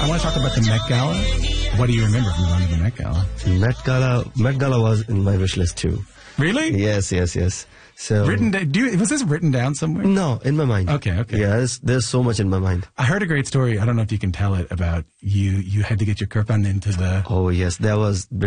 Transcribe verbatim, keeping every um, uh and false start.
I want to talk about the Met Gala. What do you remember from going to the Met Gala? Met Gala, Met Gala was in my wish list too. Really? Yes, yes, yes. So written? Da- do you, was this written down somewhere? No, in my mind. Okay, okay. Yeah, there's, there's so much in my mind. I heard a great story. I don't know if you can tell it about you. You had to get your Kirpan into the. Oh yes, that was